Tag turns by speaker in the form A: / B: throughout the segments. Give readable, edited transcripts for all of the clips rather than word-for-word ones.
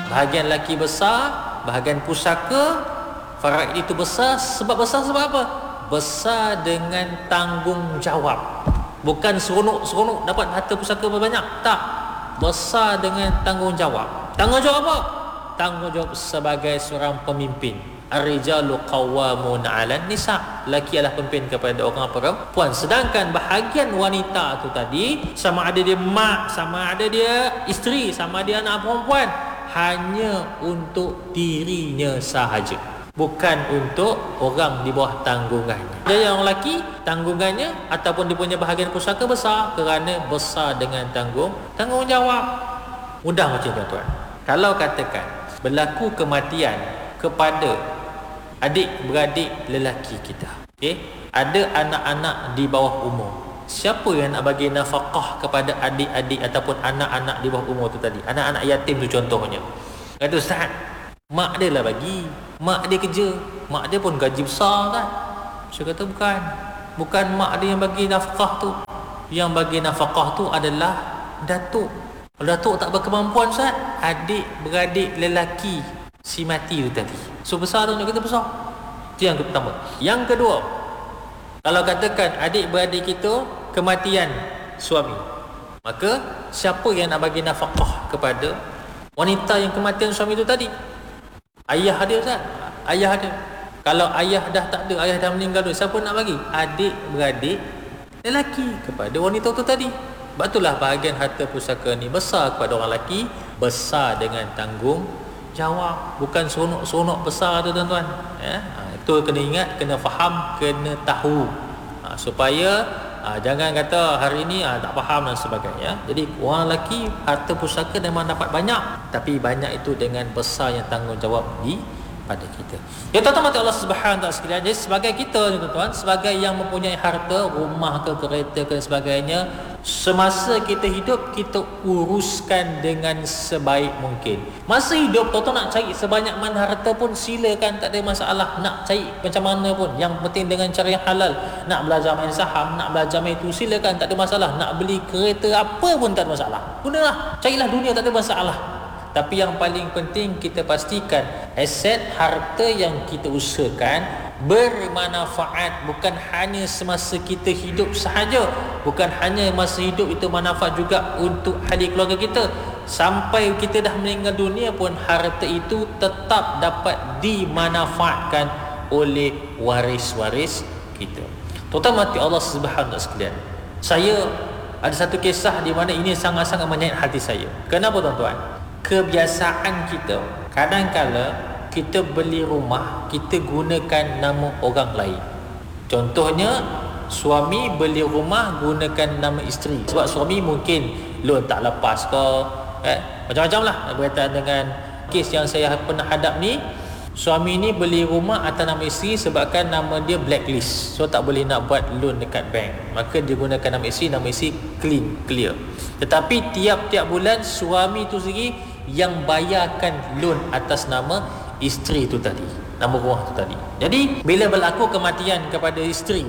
A: Bahagian lelaki besar, bahagian pusaka faraid itu besar. Sebab apa? Besar dengan tanggungjawab. Bukan seronok-seronok dapat harta pusaka banyak. Tak. Besar dengan tanggungjawab. Tanggungjawab apa? Tanggungjawab sebagai seorang pemimpin. Ar-rijalu qawwamun 'alan nisa. Lelaki adalah pemimpin kepada orang perempuan. Sedangkan bahagian wanita tu tadi, sama ada dia mak, sama ada dia isteri, sama dia anak perempuan, hanya untuk dirinya sahaja, bukan untuk orang di bawah tanggungannya. Dia yang lelaki, tanggungannya ataupun dia punya bahagian pusaka besar kerana besar dengan tanggungjawab. Mudah macam tu tuan. Kalau katakan berlaku kematian kepada adik-beradik lelaki kita, ada anak-anak di bawah umur, siapa yang nak bagi nafkah kepada adik-adik ataupun anak-anak di bawah umur tu tadi? Anak-anak yatim tu contohnya. Kata Ustaz, mak dia lah bagi, mak dia kerja, mak dia pun gaji besar kan? Saya kata bukan mak dia yang bagi nafkah tu. Yang bagi nafkah tu adalah datuk. Kalau datuk tak berkemampuan Ustaz, adik-beradik lelaki si mati tu tadi. So besar tu, kita besar. Itu yang pertama. Yang kedua, kalau katakan adik-beradik kita kematian suami, maka siapa yang nak bagi nafkah kepada wanita yang kematian suami tu tadi? Ayah dia Ustaz. Ayah dia. Kalau ayah dah tak ada, ayah dah meninggal tu, siapa nak bagi? Adik-beradik lelaki kepada wanita tu tadi. Sebab itulah bahagian harta pusaka ni besar kepada orang lelaki, besar dengan tanggungjawab, bukan seronok-seronok besar tu tuan-tuan. Itu kena ingat, kena faham, kena tahu, supaya jangan kata hari ni tak faham dan sebagainya. Jadi orang lelaki harta pusaka memang dapat banyak, tapi banyak itu dengan besar yang tanggungjawab pada kita. Ya tuan-tuan mati Allah Subhanahu Wa Taala sekalian. Jadi sebagai kita ni tuan-tuan, sebagai yang mempunyai harta, rumah ke kereta ke sebagainya, semasa kita hidup, kita uruskan dengan sebaik mungkin. Masa hidup tuan-tuan nak cari sebanyak mana harta pun silakan, tak ada masalah. Nak cari macam mana pun, yang penting dengan cara yang halal. Nak belajar main saham, nak belajar main itu, silakan, tak ada masalah. Nak beli kereta apa pun tak ada masalah. Gunalah, carilah dunia, tak ada masalah. Tapi yang paling penting kita pastikan aset harta yang kita usahakan bermanfaat, bukan hanya semasa kita hidup sahaja, bukan hanya masa hidup itu manfaat juga untuk ahli keluarga kita. Sampai kita dah meninggal dunia pun harta itu tetap dapat dimanfaatkan oleh waris-waris kita. Tuan-tuan mati Allah Subhanahu Wa Taala sekalian, saya ada satu kisah di mana ini sangat-sangat menyayat hati saya. Kenapa tuan-tuan? Kebiasaan kita, kadang-kala kita beli rumah, kita gunakan nama orang lain. Contohnya, suami beli rumah gunakan nama isteri, sebab suami mungkin loan tak lepas ke, macam-macam lah berkaitan dengan kes yang saya pernah hadap ni. Suami ni beli rumah atas nama isteri sebabkan nama dia blacklist, so tak boleh nak buat loan dekat bank, maka dia gunakan nama isteri clear. Tetapi tiap-tiap bulan suami tu sendiri yang bayarkan loan atas nama isteri tu tadi, nama rumah tu tadi. Jadi bila berlaku kematian kepada isteri,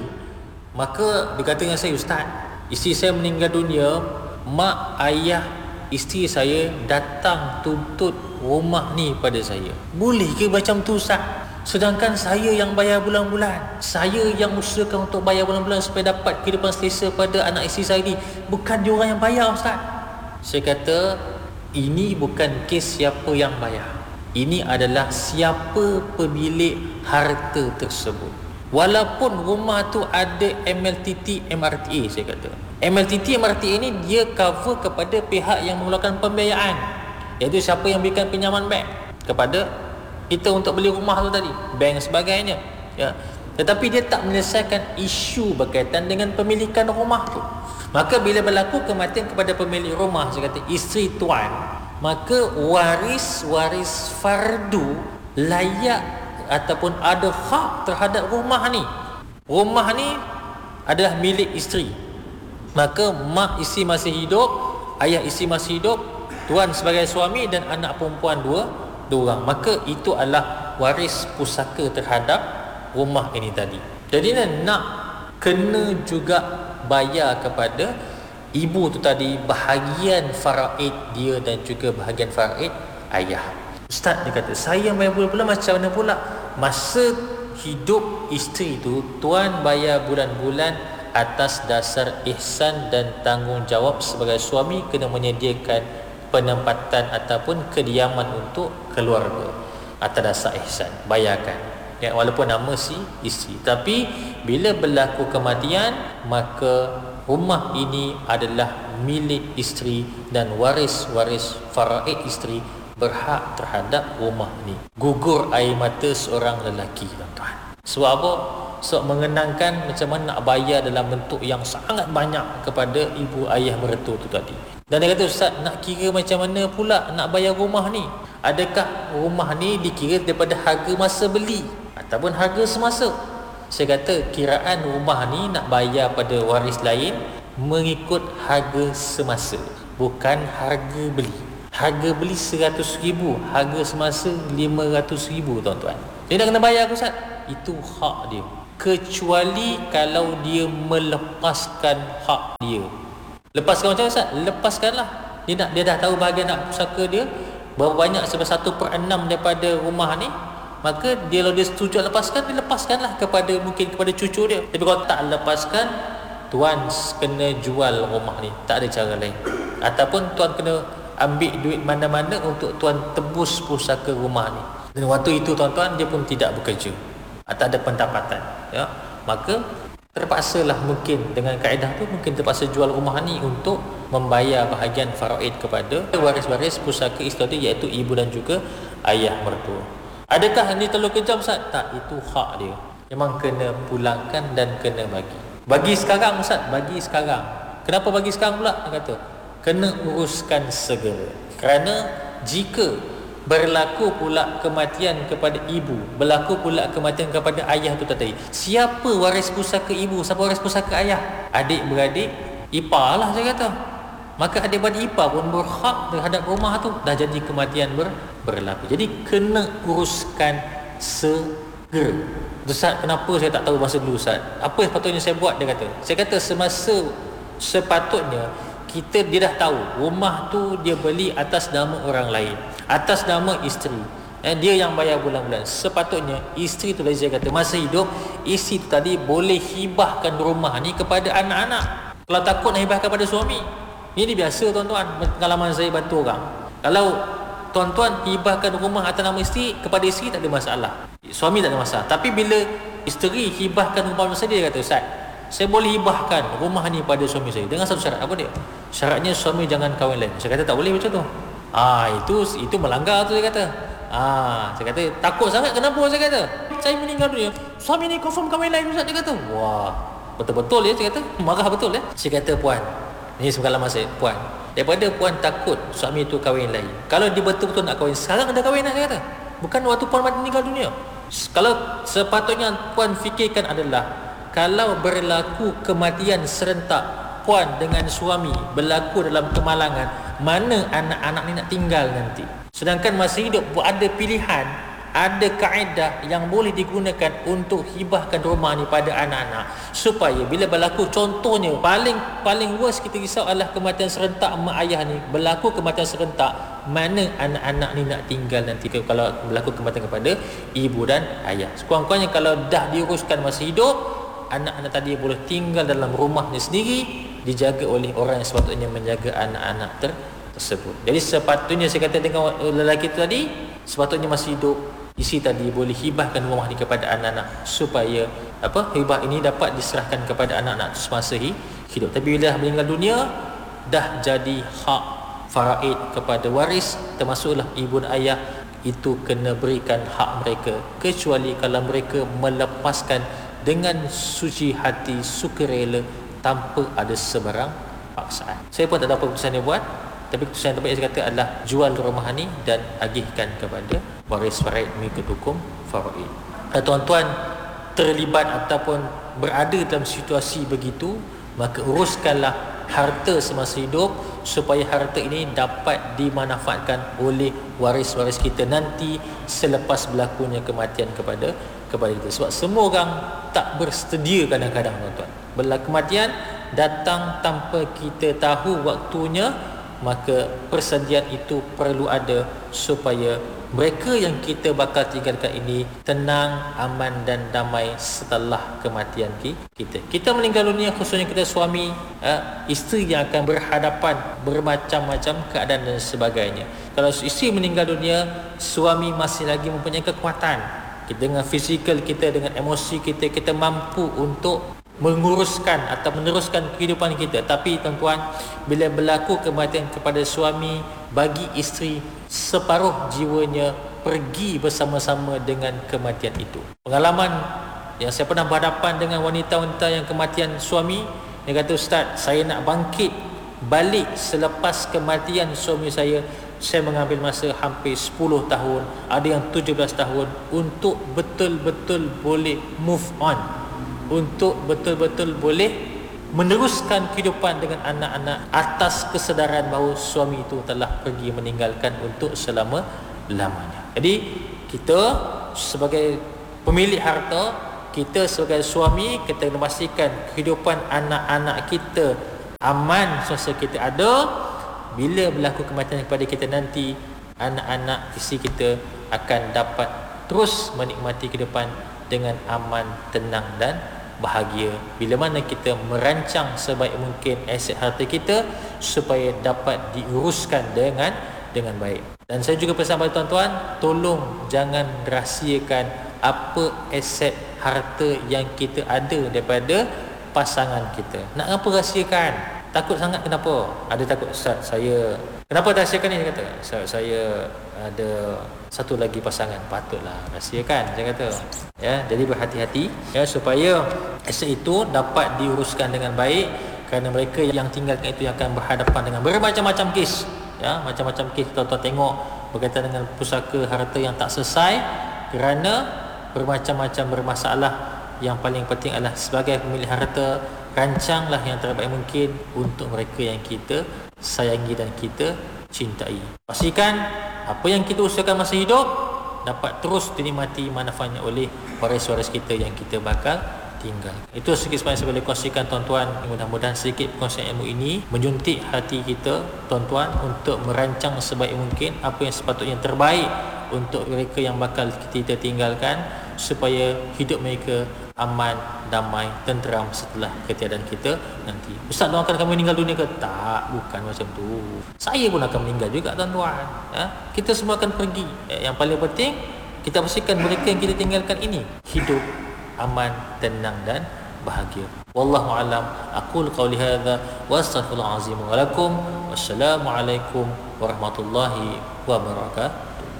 A: maka dia kata dengan saya, Ustaz, isteri saya meninggal dunia, mak ayah isteri saya datang tuntut rumah ni pada saya. Boleh ke macam tu Ustaz? Sedangkan saya yang bayar bulan-bulan, saya yang usahakan untuk bayar bulan-bulan supaya dapat kehidupan selesa pada anak isteri saya ni, bukan dia orang yang bayar Ustaz. Saya kata, ini bukan kes siapa yang bayar, ini adalah siapa pemilik harta tersebut. Walaupun rumah tu ada MLTT, MRTA, saya kata MLTT, MRTA ni dia cover kepada pihak yang mengeluarkan pembiayaan, iaitu siapa yang berikan pinjaman bank kepada kita untuk beli rumah tu tadi, bank sebagainya, ya. Tetapi dia tak menyelesaikan isu berkaitan dengan pemilikan rumah tu. Maka bila berlaku kematian kepada pemilik rumah, saya kata isteri tuan, maka waris-waris fardu layak ataupun ada hak terhadap rumah ni. Rumah ni adalah milik isteri. Maka mak isteri masih hidup, ayah isteri masih hidup, tuan sebagai suami dan anak perempuan dua orang. Maka itu adalah waris pusaka terhadap rumah ini tadi. Jadi nak kena juga bayar kepada ibu tu tadi bahagian faraid dia dan juga bahagian faraid ayah. Ustaz dia kata, saya bayar bulan-bulan macam mana pula? Masa hidup isteri tu, tuan bayar bulan-bulan atas dasar ihsan dan tanggungjawab sebagai suami, kena menyediakan penempatan ataupun kediaman untuk keluarga atas dasar ihsan, bayarkan ya, walaupun nama si isteri. Tapi bila berlaku kematian, maka rumah ini adalah milik isteri dan waris-waris faraid isteri berhak terhadap rumah ni. Gugur air mata seorang lelaki, tuan-tuan. Sebab apa? Sebab mengenangkan macam mana nak bayar dalam bentuk yang sangat banyak kepada ibu ayah mertua tu tadi. Dan dia kata, Ustaz, nak kira macam mana pula nak bayar rumah ni? Adakah rumah ni dikira daripada harga masa beli ataupun harga semasa? Saya kata, kiraan rumah ni nak bayar pada waris lain mengikut harga semasa, bukan harga beli. Harga beli 100,000, harga semasa 500,000, tuan-tuan. Dia dah kena bayar ke, Ustaz? Itu hak dia. Kecuali kalau dia melepaskan hak dia. Lepaskan macam mana, Ustaz? Lepaskanlah. Dia dah tahu bahagian nak pusaka dia berapa banyak, sebab 1/6 daripada rumah ni, maka dia, kalau dia setuju lepaskan, dia lepaskanlah mungkin kepada cucu dia. Tapi kalau tak lepaskan, tuan kena jual rumah ni, tak ada cara lain. Ataupun tuan kena ambil duit mana-mana untuk tuan tebus pusaka rumah ni. Dan waktu itu, tuan-tuan, dia pun tidak bekerja, tak ada pendapatan ya. Maka terpaksalah, mungkin dengan kaedah tu, mungkin terpaksa jual rumah ni untuk membayar bahagian faraid kepada waris-waris pusaka isteri, iaitu ibu dan juga ayah mertua. Adakah ni terlalu kejam, Ustaz? Tak, itu hak dia. Memang kena pulangkan dan kena bagi. Bagi sekarang, Ustaz, bagi sekarang. Kenapa bagi sekarang pula? Dia kata, kena uruskan segera. Kerana jika berlaku pula kematian kepada ibu, berlaku pula kematian kepada ayah tu tadi, siapa waris pusaka ibu, siapa waris pusaka ayah? Adik-beradik ipar lah, saya kata. Maka adik-beradik ipar pun berhak terhadap rumah tu, dah jadi kematian berlaku. Jadi kena uruskan segera. Ustaz, kenapa saya tak tahu masa dulu, Ustaz? Apa sepatutnya saya buat? Dia kata, saya kata semasa sepatutnya dia dah tahu rumah tu dia beli atas nama orang lain, atas nama isteri, dia yang bayar bulan-bulan. Sepatutnya isteri tu, saya kata, masa hidup isteri tu tadi boleh hibahkan rumah ni kepada anak-anak. Kalau takut nak hibahkan pada suami, ini biasa, tuan-tuan, pengalaman saya bantu orang. Kalau tuan-tuan hibahkan rumah atas nama isteri kepada isteri, tak ada masalah, suami tak ada masalah. Tapi bila isteri hibahkan rumah masa dia kata, Ustaz, saya boleh hibahkan rumah ni pada suami saya dengan satu syarat. Apa dia? Syaratnya suami jangan kahwin lain. Saya kata tak boleh macam tu. Itu melanggar tu, saya kata. Saya kata takut sangat. Kenapa? Saya kata saya meninggal dunia, suami ni confirm kahwin lain, Ustaz. Dia kata, wah, betul-betul ya. Saya kata marah betul ya. Saya kata, puan, ni pengalaman saya, puan, daripada puan takut suami tu kahwin lain, kalau dia betul-betul nak kahwin, sekarang ada kahwin lah, saya kata. Bukan waktu puan meninggal dunia. Kalau sepatutnya puan fikirkan adalah, kalau berlaku kematian serentak puan dengan suami, berlaku dalam kemalangan, mana anak-anak ni nak tinggal nanti? Sedangkan masa hidup ada pilihan, ada kaedah yang boleh digunakan untuk hibahkan rumah ni pada anak-anak, supaya bila berlaku, contohnya paling worst kita risau adalah kematian serentak mak ayah ni, berlaku kematian serentak, mana anak-anak ni nak tinggal nanti kalau berlaku kematian kepada ibu dan ayah. Sekurang-kurangnya kalau dah diuruskan masa hidup, anak-anak tadi boleh tinggal dalam rumahnya sendiri, dijaga oleh orang yang sepatutnya menjaga anak-anak tersebut. Jadi sepatutnya, saya kata dengan lelaki tu tadi, sepatutnya masih hidup, isi tadi boleh hibahkan rumah ni kepada anak-anak, supaya hibah ini dapat diserahkan kepada anak-anak semasa hidup. Tapi bila dah meninggal dunia, dah jadi hak faraid kepada waris, termasuklah ibu dan ayah, itu kena berikan hak mereka, kecuali kalau mereka melepaskan dengan suci hati, sukarela, tanpa ada sebarang paksaan. Saya pun tak tahu apa keputusan dia buat, tapi keputusan yang terbaik saya kata adalah jual rumah ni dan agihkan kepada waris faraid mengikut hukum faraid. Tuan-tuan terlibat ataupun berada dalam situasi begitu, maka uruskanlah harta semasa hidup, supaya harta ini dapat dimanfaatkan oleh waris-waris kita nanti selepas berlakunya kematian kepada kita. Sebab semua orang tak bersedia kadang-kadang, tuan-tuan. Bila kematian datang tanpa kita tahu waktunya, maka persediaan itu perlu ada supaya mereka yang kita bakal tinggalkan ini tenang, aman dan damai setelah kematian kita. Kita meninggal dunia, khususnya kita suami, isteri yang akan berhadapan bermacam-macam keadaan dan sebagainya. Kalau isteri meninggal dunia, suami masih lagi mempunyai kekuatan. Kita dengan fizikal kita, dengan emosi kita, kita mampu untuk menguruskan atau meneruskan kehidupan kita. Tapi tuan-tuan, bila berlaku kematian kepada suami, bagi isteri separuh jiwanya pergi bersama-sama dengan kematian itu. Pengalaman yang saya pernah berhadapan dengan wanita-wanita yang kematian suami, dia kata, "Ustaz, saya nak bangkit balik selepas kematian suami saya mengambil masa hampir 10 tahun, ada yang 17 tahun untuk betul-betul boleh move on, untuk betul-betul boleh meneruskan kehidupan dengan anak-anak atas kesedaran bahawa suami itu telah pergi meninggalkan untuk selama-lamanya." Jadi kita sebagai pemilik harta, kita sebagai suami, kita kena pastikan kehidupan anak-anak kita aman semasa kita ada. Bila berlaku kematian kepada kita nanti, anak-anak isteri kita akan dapat terus menikmati kehidupan dengan aman, tenang dan bahagia. Bila mana kita merancang sebaik mungkin aset harta kita supaya dapat diuruskan dengan baik. Dan saya juga pesan pada tuan-tuan, tolong jangan rahsiakan apa aset harta yang kita ada daripada pasangan kita. Nak apa rahsiakan? Takut sangat kenapa? Ada takut, "Ustaz, saya..." Kenapa rahsiakan ni? Dia kata, saya ada satu lagi pasangan." Patutlah rahsiakan, saya kata. Ya, jadi berhati-hati ya, supaya aset itu dapat diuruskan dengan baik, kerana mereka yang tinggalkan itu yang akan berhadapan dengan bermacam-macam kes. Ya, macam-macam kes tuan-tuan tengok berkaitan dengan pusaka harta yang tak selesai kerana bermacam-macam bermasalah. Yang paling penting adalah sebagai pemilik harta, rancanglah yang terbaik mungkin untuk mereka yang kita sayangi dan kita cintai. Pastikan apa yang kita usahakan masa hidup dapat terus dinikmati manfaatnya oleh waris-waris kita yang kita bakal tinggal. Itu sedikit sebanyak saya boleh kongsikan tuan-tuan. Mudah-mudahan sedikit perkongsian ilmu ini menyuntik hati kita tuan-tuan untuk merancang sebaik mungkin apa yang sepatutnya terbaik untuk mereka yang bakal kita tinggalkan, supaya hidup mereka aman, damai, tenteram setelah ketiadaan kita nanti. "Ustaz, doakan kami meninggal dunia ke?" Tak, bukan macam tu. Saya pun akan meninggal juga tuan-tuan. Kita semua akan pergi. Yang paling penting, kita pastikan mereka yang kita tinggalkan ini hidup aman, tenang dan bahagia. Wallahu alam. Aqul qawli hadza wa astaghfirullahal azim wa lakum. Wassalamualaikum warahmatullahi wabarakatuh.